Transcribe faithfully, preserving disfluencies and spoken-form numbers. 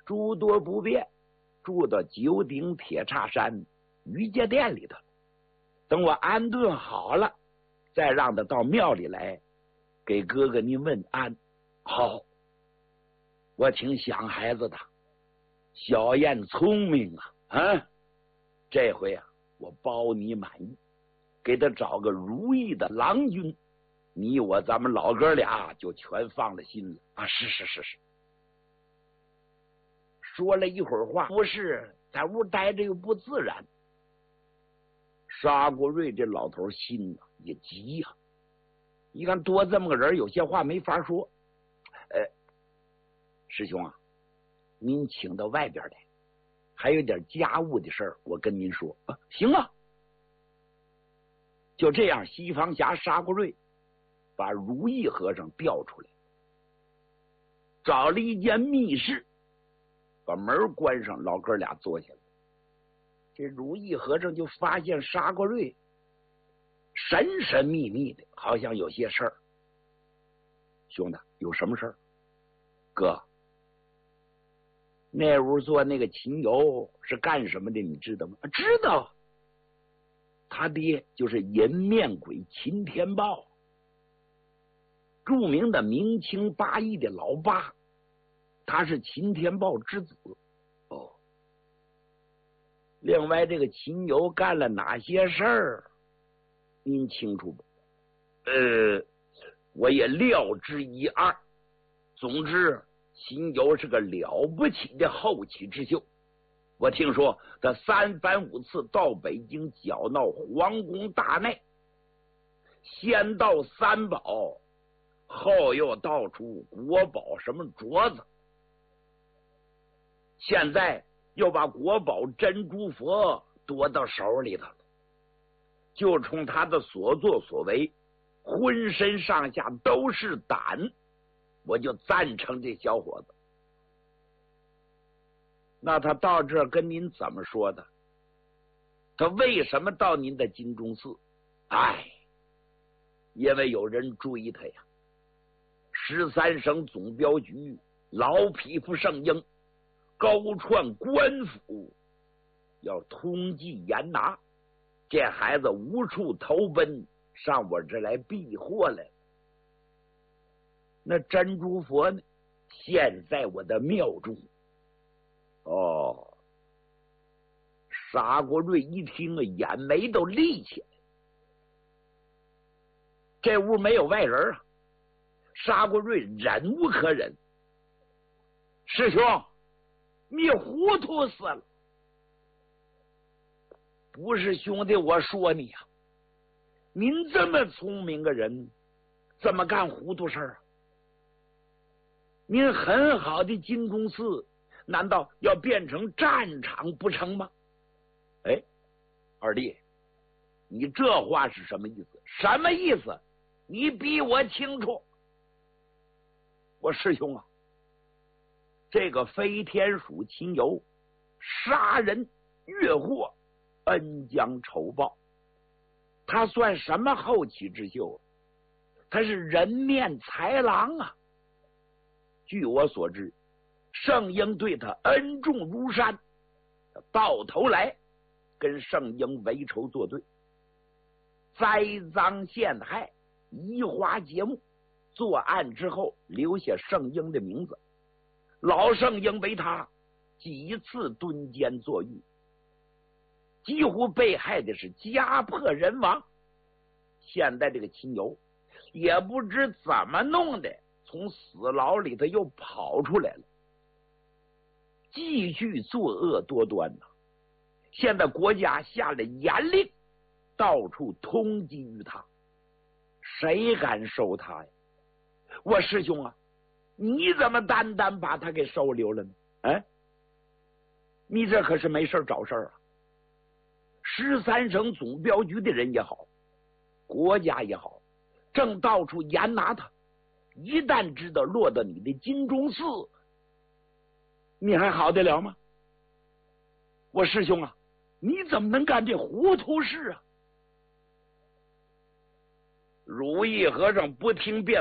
诸多不便，住到九鼎铁叉山御界殿里头。等我安顿好了，再让他到庙里来给哥哥您问安。好，我挺想孩子的，小燕聪明啊，啊，这回啊，我包你满意，给他找个如意的郎君，你我咱们老哥俩就全放了心了啊！是是是是。说了一会儿话，不是在屋待着又不自然。沙国瑞这老头心啊也急呀、啊，一看多这么个人，有些话没法说。呃，师兄啊，您请到外边来，还有点家务的事儿，我跟您说啊。行啊。就这样，西方侠沙国瑞把如意和尚调出来，找了一间密室，把门关上，老哥俩坐下来。这如意和尚就发现沙国瑞神神秘秘的，好像有些事儿。兄弟，有什么事儿？哥，那屋做那个秦游是干什么的？你知道吗？知道，他爹就是银面鬼秦天豹，著名的明清八义的老八，他是秦天豹之子。哦，另外这个秦游干了哪些事儿，您清楚不？呃，我也料之一二。总之，秦游是个了不起的后起之秀。我听说他三番五次到北京搅闹皇宫大内，先到三宝，后又到处国宝什么镯子，现在又把国宝珍珠佛夺到手里头了。就冲他的所作所为，浑身上下都是胆，我就赞成这小伙子。那他到这儿跟您怎么说的？他为什么到您的金钟寺？哎，因为有人追他呀。十三省总镖局老匹夫圣英高串官府要通缉严拿，这孩子无处投奔，上我这来避祸来了。那珍珠佛呢？现在我的庙中。哦，沙国瑞一听啊，眼眉都立起来。这屋没有外人啊，沙国瑞忍无可忍。师兄，你糊涂死了！不是兄弟，我说你呀、啊，您这么聪明个人，怎么干糊涂事儿啊？您很好的金钟寺，难道要变成战场不成吗？哎，二弟，你这话是什么意思？什么意思？你比我清楚。我师兄啊，这个飞天鼠秦游杀人越货，恩将仇报，他算什么后起之秀？他是人面豺狼啊！据我所知，圣婴对他恩重如山，到头来跟圣婴为仇作对，栽赃陷害，移花接木。作案之后留下圣婴的名字，老圣婴为他几次蹲监坐狱，几乎被害的是家破人亡。现在这个秦游也不知怎么弄的，从死牢里头又跑出来了，继续作恶多端呐、啊！现在国家下了严令，到处通缉于他，谁敢收他呀？我师兄啊，你怎么单单把他给收留了呢？哎，你这可是没事找事儿啊！十三省总镖局的人也好，国家也好，正到处严拿他，一旦知道落到你的金钟寺，你还好得了吗？我师兄啊，你怎么能干这糊涂事啊？如意和尚不听辩